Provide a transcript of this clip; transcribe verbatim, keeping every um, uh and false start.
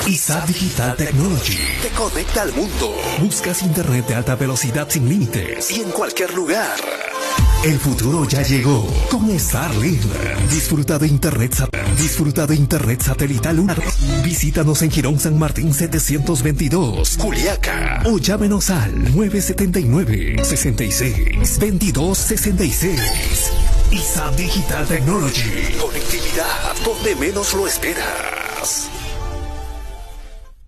ISAT Digital Technology te conecta al mundo. Buscas internet de alta velocidad sin límites y en cualquier lugar. El futuro ya llegó con Starlink. Disfruta de internet, disfruta de internet satelital lunar. Visítanos en Girón San Martín setecientos veintidós, Juliaca, o llámenos al nueve siete nueve, seis seis, veintidós sesenta y seis. ISAT Digital Technology. Conectividad donde menos lo esperas.